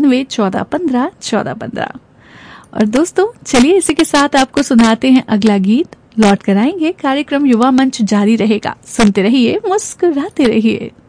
9714151415। और दोस्तों चलिए इसी के साथ आपको सुनाते हैं अगला गीत। लौट कर आएंगे, कार्यक्रम युवा मंच जारी रहेगा। सुनते रहिए, मुस्कुराते रहिए।